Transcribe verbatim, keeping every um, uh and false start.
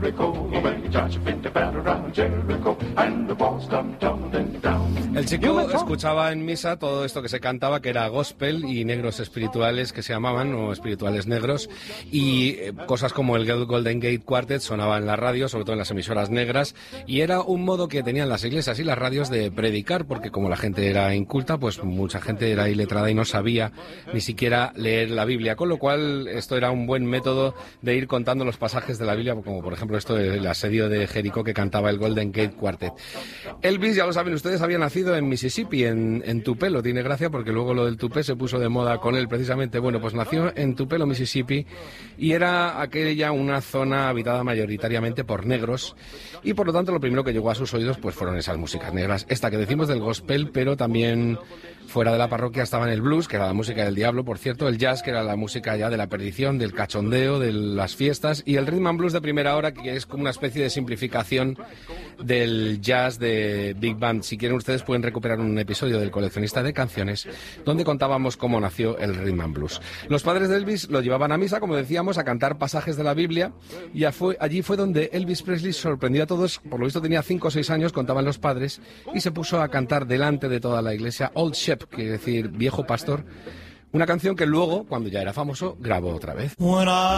El chico escuchaba en misa todo esto que se cantaba, que era gospel y negros espirituales que se llamaban, o espirituales negros, y eh, cosas como el Golden Gate Quartet sonaban en la radio, sobre todo en las emisoras negras, y era un modo que tenían las iglesias y las radios de predicar, porque como la gente era inculta, pues mucha gente era iletrada y no sabía ni siquiera leer la Biblia, con lo cual esto era un buen método de ir contando los pasajes de la Biblia, como por ejemplo esto del asedio de Jericó que cantaba el Golden Gate Quartet. Elvis, ya lo saben ustedes, había nacido en Mississippi, en, en Tupelo. Tiene gracia porque luego lo del tupé se puso de moda con él precisamente. Bueno, pues nació en Tupelo, Mississippi, y era aquella una zona habitada mayoritariamente por negros, y por lo tanto lo primero que llegó a sus oídos pues fueron esas músicas negras. Esta que decimos del gospel, pero también fuera de la parroquia estaban el blues, que era la música del diablo, por cierto, el jazz, que era la música ya de la perdición, del cachondeo, de las fiestas, y el rhythm and blues de primera hora, que es como una especie de simplificación del jazz de Big Band. Si quieren ustedes pueden recuperar un episodio del Coleccionista de Canciones donde contábamos cómo nació el rhythm and blues. Los padres de Elvis lo llevaban a misa, como decíamos, a cantar pasajes de la Biblia, y fue, allí fue donde Elvis Presley sorprendió a todos. Por lo visto tenía cinco o seis años, contaban los padres, y se puso a cantar delante de toda la iglesia Old Shepherd, que quiere decir viejo pastor, una canción que luego, cuando ya era famoso, grabó otra vez.